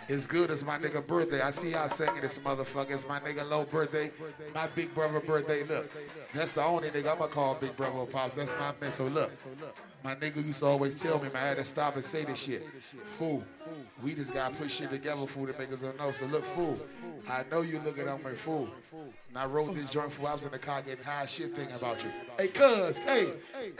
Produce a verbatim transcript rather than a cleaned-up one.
It's good as my nigga birthday. I see y'all singing this motherfucker. It's my nigga Low birthday. My big brother birthday. Look, that's the only nigga I'ma call big brother or pops. That's my man. So look, my nigga used to always tell me, man, I had to stop and say this shit. Fool, we just gotta put shit together, fool, to make us know. So look, fool, I know you looking at me, fool. And I wrote this joint, fool. I was in the car getting high shit thinking about you. Hey, cuz, hey.